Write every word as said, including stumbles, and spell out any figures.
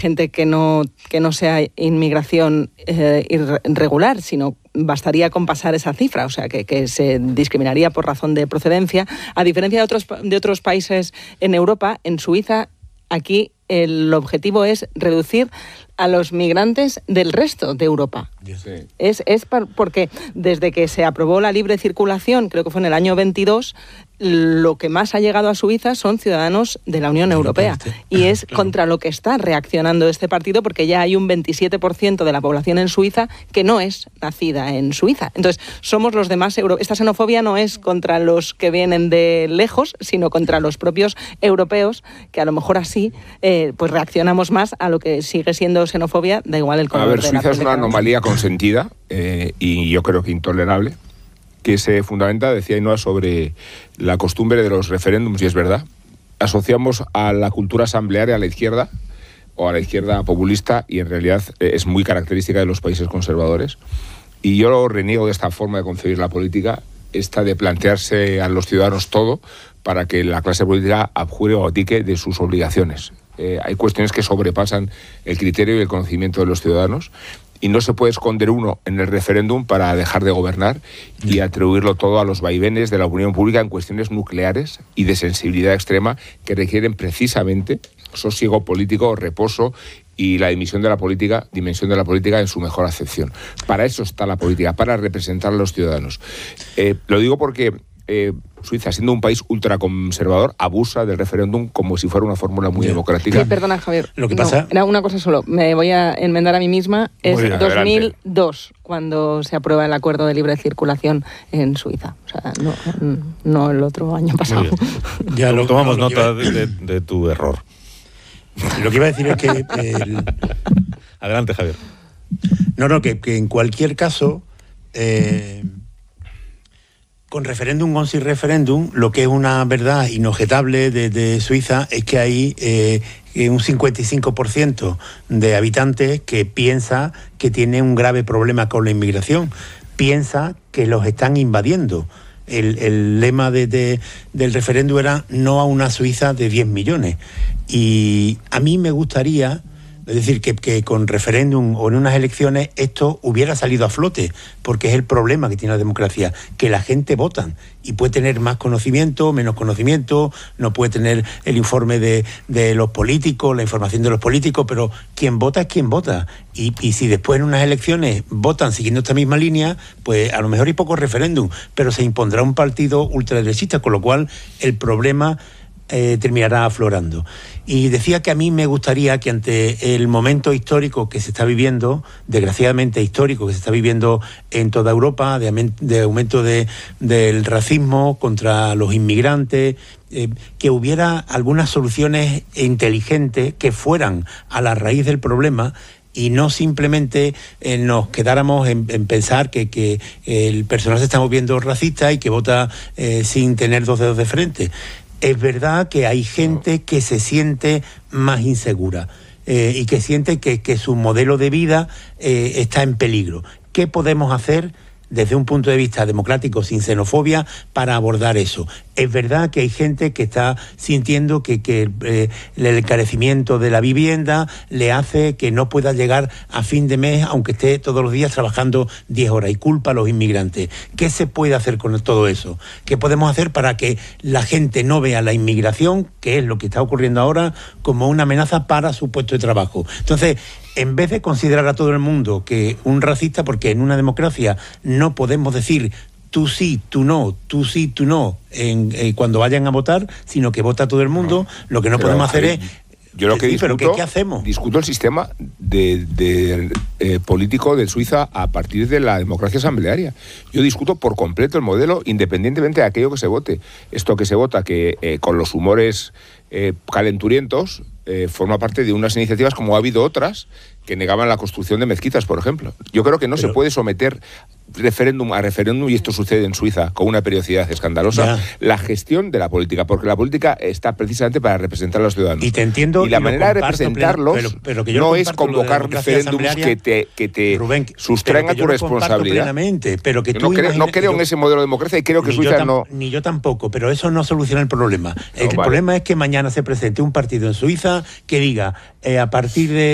gente que no, que no sea inmigración eh, irregular, sino bastaría con pasar esa cifra, o sea, que, que se discriminaría por razón de procedencia. A diferencia de otros, de otros países en Europa, en Suiza, aquí el objetivo es reducir a los migrantes del resto de Europa. Sí. Es, es porque desde que se aprobó la libre circulación, creo que fue en el año veintidós, lo que más ha llegado a Suiza son ciudadanos de la Unión Europea. Y es contra lo que está reaccionando este partido, porque ya hay un veintisiete por ciento de la población en Suiza que no es nacida en Suiza. Entonces, somos los demás europeos. Esta xenofobia no es contra los que vienen de lejos, sino contra los propios europeos, que a lo mejor así eh, pues reaccionamos más a lo que sigue siendo xenofobia, da igual el color. A ver, de Suiza la es una anomalía consentida eh, y yo creo que intolerable, que se fundamenta, decía Ainhoa, sobre la costumbre de los referéndums, y es verdad. Asociamos a la cultura asamblearia a la izquierda, o a la izquierda populista, y en realidad es muy característica de los países conservadores. Y yo reniego de esta forma de concebir la política, esta de plantearse a los ciudadanos todo para que la clase política abjure o abdique de sus obligaciones. Eh, hay cuestiones que sobrepasan el criterio y el conocimiento de los ciudadanos, y no se puede esconder uno en el referéndum para dejar de gobernar y atribuirlo todo a los vaivenes de la opinión pública en cuestiones nucleares y de sensibilidad extrema que requieren precisamente sosiego político, reposo y la dimisión de la política, dimensión de la política en su mejor acepción. Para eso está la política, para representar a los ciudadanos. Eh, lo digo porque eh, Suiza, siendo un país ultraconservador, abusa del referéndum como si fuera una fórmula muy yeah. democrática. Sí, perdona, Javier. Lo que pasa... No, era una cosa solo. Me voy a enmendar a mí misma. Es bien, dos mil dos, adelante. Cuando se aprueba el acuerdo de libre circulación en Suiza. O sea, no, no el otro año pasado. Ya lo tomamos no, nota iba... de, de, de tu error. Lo que iba a decir es que... El... Adelante, Javier. No, no, que, que en cualquier caso... Eh... Con referéndum o sin referéndum, lo que es una verdad inobjetable de, de Suiza es que hay eh, un cincuenta y cinco por ciento de habitantes que piensa que tiene un grave problema con la inmigración, piensa que los están invadiendo. El, el lema de, de, del referéndum era no a una Suiza de diez millones. Y a mí me gustaría... Es decir, que, que con referéndum o en unas elecciones esto hubiera salido a flote, porque es el problema que tiene la democracia, que la gente vota y puede tener más conocimiento, menos conocimiento, no puede tener el informe de, de los políticos, la información de los políticos, pero quien vota es quien vota. Y, y si después en unas elecciones votan siguiendo esta misma línea, pues a lo mejor hay poco referéndum, pero se impondrá un partido ultraderechista, con lo cual el problema eh, terminará aflorando. Y decía que a mí me gustaría que ante el momento histórico que se está viviendo, desgraciadamente histórico, que se está viviendo en toda Europa, de, de aumento de, del racismo contra los inmigrantes, eh, que hubiera algunas soluciones inteligentes que fueran a la raíz del problema y no simplemente eh, nos quedáramos en, en pensar que, que el personal se está moviendo racista y que vota eh, sin tener dos dedos de frente. Es verdad que hay gente que se siente más insegura eh, y que siente que, que su modelo de vida eh, está en peligro. ¿Qué podemos hacer desde un punto de vista democrático, sin xenofobia, para abordar eso? Es verdad que hay gente que está sintiendo que, que eh, el encarecimiento de la vivienda le hace que no pueda llegar a fin de mes, aunque esté todos los días trabajando diez horas, y culpa a los inmigrantes. ¿Qué se puede hacer con todo eso? ¿Qué podemos hacer para que la gente no vea la inmigración, que es lo que está ocurriendo ahora, como una amenaza para su puesto de trabajo? Entonces, en vez de considerar a todo el mundo que un racista, porque en una democracia no podemos decir tú sí, tú no, tú sí, tú no, en, eh, cuando vayan a votar, sino que vota todo el mundo, no, lo que no podemos hacer es... Yo lo que discuto, ¿pero qué, qué hacemos? discuto el sistema de, de, eh, político de Suiza a partir de la democracia asamblearia. Yo discuto por completo el modelo, independientemente de aquello que se vote. Esto que se vota, que eh, con los humores eh, calenturientos, eh, forma parte de unas iniciativas, como ha habido otras, que negaban la construcción de mezquitas, por ejemplo. Yo creo que no Pero... se puede someter referéndum a referéndum, y esto sucede en Suiza con una periodicidad escandalosa, ya. la gestión de la política, porque la política está precisamente para representar a los ciudadanos. Y te entiendo. Y la y manera de representarlos pero, pero que yo no es convocar referéndums que te, que te Rubén, sustraen a tu responsabilidad. Pero que tú no, creo, no creo yo, en ese modelo de democracia y creo que Suiza tam, no... Ni yo tampoco, pero eso no soluciona el problema. El no, vale. problema es que mañana se presente un partido en Suiza que diga, eh, a partir de